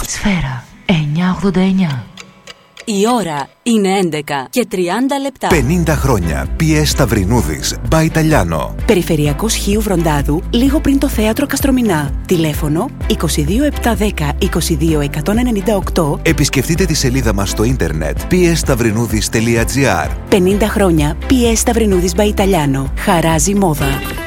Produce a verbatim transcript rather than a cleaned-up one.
Σφαίρα εννιακόσια ογδόντα εννιά. Η ώρα είναι έντεκα και τριάντα λεπτά. πενήντα χρόνια. πι ες Σταυρινούδης, By Italiano. Περιφερειακός Χίου Βροντάδου, λίγο πριν το θέατρο Καστρομηνά. Τηλέφωνο είκοσι δύο επτακόσια δέκα είκοσι δύο εκατόν ενενήντα οκτώ. Επισκεφτείτε τη σελίδα μας στο ίντερνετ πι ες σταυρινούδης τελεία τζι άρ. πενήντα χρόνια πι ες Σταυρινούδης By Italiano. Χαράζει μόδα.